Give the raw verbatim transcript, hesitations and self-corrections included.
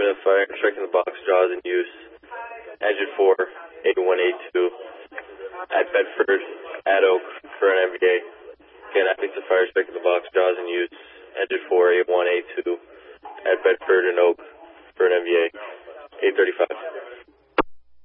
a fire strike in the box, jaws in use. Engine four, A one A two. At Bedford, at Oak for an M V A. Again, I think the fire strike in the box, jaws in use. Engine four, A one A two. At Bedford and Oak for an M V A. eight thirty-five.